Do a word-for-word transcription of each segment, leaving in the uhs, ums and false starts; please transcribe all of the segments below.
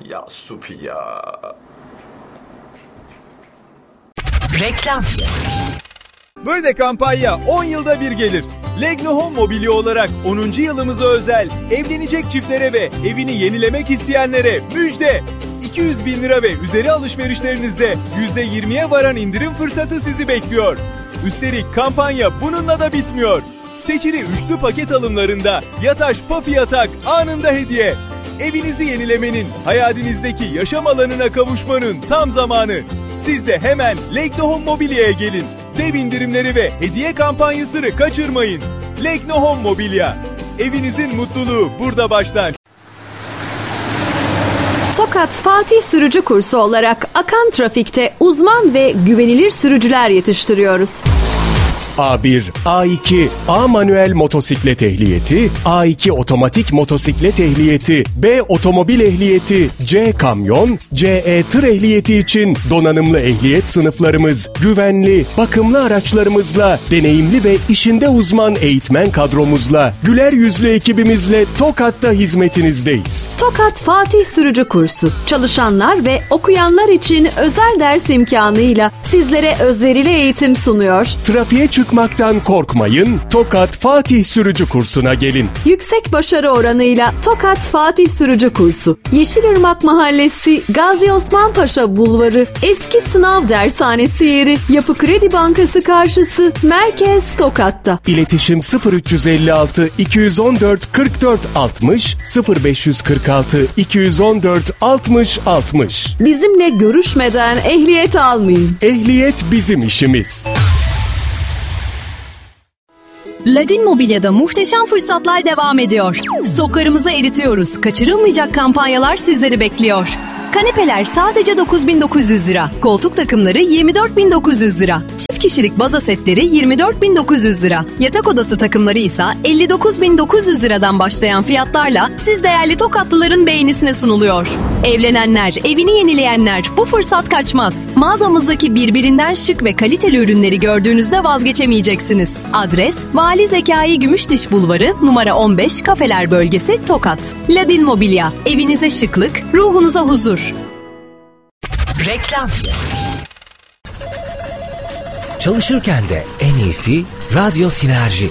Ya Supi ya. Reklam. Böyle kampanya on yılda bir gelir. Legno Home Mobilya olarak onuncu yılımıza özel evlenecek çiftlere ve evini yenilemek isteyenlere müjde. iki yüz bin lira ve üzeri alışverişlerinizde yüzde yirmiye varan indirim fırsatı sizi bekliyor. Üstelik kampanya bununla da bitmiyor. Seçili üçlü paket alımlarında Yataş Puffy yatak anında hediye. Evinizi yenilemenin, hayalinizdeki yaşam alanına kavuşmanın tam zamanı. Siz de hemen Legno Home Mobilya'ya gelin. Dev indirimleri ve hediye kampanyasını kaçırmayın. Legno Home Mobilya. Evinizin mutluluğu burada başlar. Tokat Fatih Sürücü Kursu olarak akan trafikte uzman ve güvenilir sürücüler yetiştiriyoruz. A bir, A iki, A manuel motosiklet ehliyeti, A iki otomatik motosiklet ehliyeti, B otomobil ehliyeti, C kamyon, C E tır ehliyeti için donanımlı ehliyet sınıflarımız, güvenli, bakımlı araçlarımızla, deneyimli ve işinde uzman eğitmen kadromuzla, güler yüzlü ekibimizle Tokat'ta hizmetinizdeyiz. Tokat Fatih Sürücü Kursu, çalışanlar ve okuyanlar için özel ders imkanıyla sizlere özverili eğitim sunuyor. Trafiğe çıkmaktan korkmayın, Tokat Fatih Sürücü Kursu'na gelin. Yüksek başarı oranıyla Tokat Fatih Sürücü Kursu, Yeşilırmak Mahallesi, Gazi Osman Paşa Bulvarı, Eski Sınav Dershanesi yeri, Yapı Kredi Bankası karşısı, Merkez Tokat'ta. İletişim sıfır üç elli altı iki yüz on dört kırk dört altmış, sıfır beş yüz kırk altı iki yüz on dört altmış altmış. Bizimle görüşmeden ehliyet almayın. Ehliyet bizim işimiz. Ladin Mobilya'da muhteşem fırsatlar devam ediyor. Stoklarımızı eritiyoruz. Kaçırılmayacak kampanyalar sizleri bekliyor. Kanepeler sadece dokuz bin dokuz yüz lira. Koltuk takımları yirmi dört bin dokuz yüz lira. Çift kişilik baza setleri yirmi dört bin dokuz yüz lira. Yatak odası takımları ise elli dokuz bin dokuz yüz liradan başlayan fiyatlarla siz değerli Tokatlıların beğenisine sunuluyor. Evlenenler, evini yenileyenler, bu fırsat kaçmaz. Mağazamızdaki birbirinden şık ve kaliteli ürünleri gördüğünüzde vazgeçemeyeceksiniz. Adres: Vali Zekai Gümüşdiş Bulvarı, numara on beş, Kafeler Bölgesi, Tokat. Ladin Mobilya, evinize şıklık, ruhunuza huzur. Reklam. Çalışırken de en iyisi Radyo Sinerji.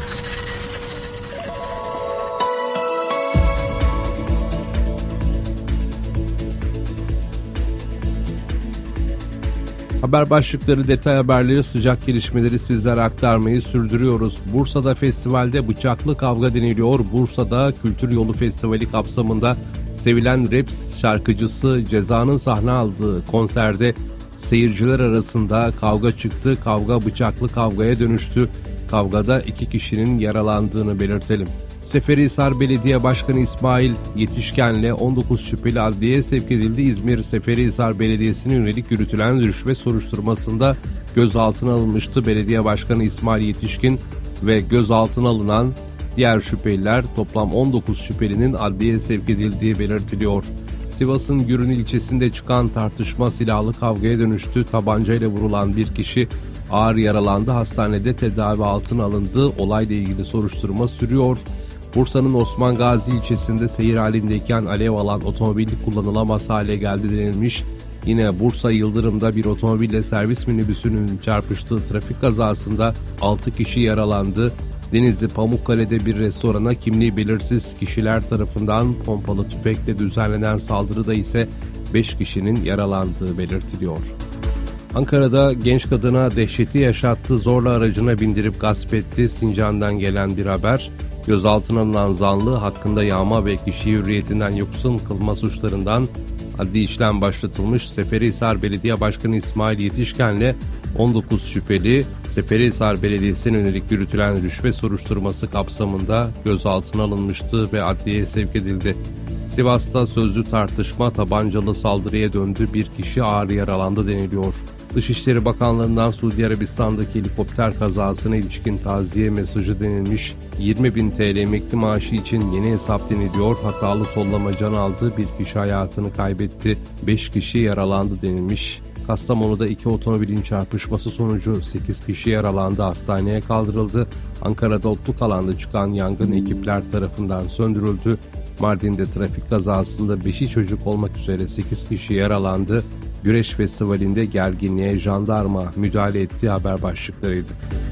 Haber başlıkları, detay haberleri, sıcak gelişmeleri sizlere aktarmayı sürdürüyoruz. Bursa'da festivalde bıçaklı kavga deniliyor. Bursa'da Kültür Yolu Festivali kapsamında sevilen rap şarkıcısı Ceza'nın sahne aldığı konserde seyirciler arasında kavga çıktı. Kavga bıçaklı kavgaya dönüştü. Kavgada iki kişinin yaralandığını belirtelim. Seferihisar Belediye Başkanı İsmail Yetişken'le on dokuz şüpheli adliyeye sevk edildi. İzmir Seferihisar Belediyesi'ne yönelik yürütülen rüşvet soruşturmasında gözaltına alınmıştı. Belediye Başkanı İsmail Yetişkin ve gözaltına alınan diğer şüpheliler, toplam on dokuz şüphelinin adliyeye sevk edildiği belirtiliyor. Sivas'ın Gürün ilçesinde çıkan tartışma silahlı kavgaya dönüştü. Tabancayla vurulan bir kişi ağır yaralandı. Hastanede tedavi altına alındı. Olayla ilgili soruşturma sürüyor. Bursa'nın Osman Gazi ilçesinde seyir halindeyken alev alan otomobil kullanılamaz hale geldi denilmiş. Yine Bursa Yıldırım'da bir otomobille servis minibüsünün çarpıştığı trafik kazasında altı kişi yaralandı. Denizli Pamukkale'de bir restorana kimliği belirsiz kişiler tarafından pompalı tüfekle düzenlenen saldırıda ise beş kişinin yaralandığı belirtiliyor. Ankara'da genç kadına dehşeti yaşattı, zorla aracına bindirip gasp etti. Sincan'dan gelen bir haber. Gözaltına alınan zanlı hakkında yağma ve kişi hürriyetinden yoksun kılma suçlarından adli işlem başlatılmış. Seferihisar Belediye Başkanı İsmail Yetişken'le on dokuz şüpheli Seferihisar Belediyesi'ne yönelik yürütülen rüşvet soruşturması kapsamında gözaltına alınmıştı ve adliyeye sevk edildi. Sivas'ta sözlü tartışma tabancalı saldırıya döndü, bir kişi ağır yaralandı deniliyor. Dışişleri Bakanlığı'ndan Suudi Arabistan'daki helikopter kazasına ilişkin taziye mesajı denilmiş. yirmi bin TL emekli maaşı için yeni hesap deniliyor. Hatalı sollama can aldı, bir kişi hayatını kaybetti, beş kişi yaralandı denilmiş. Kastamonu'da iki otomobilin çarpışması sonucu sekiz kişi yaralandı, hastaneye kaldırıldı. Ankara'da otluk alanda çıkan yangın ekipler tarafından söndürüldü. Mardin'de trafik kazasında beşi çocuk olmak üzere sekiz kişi yaralandı. Güreş Festivali'nde gerginliğe jandarma müdahale ettiği haber başlıklarıydı.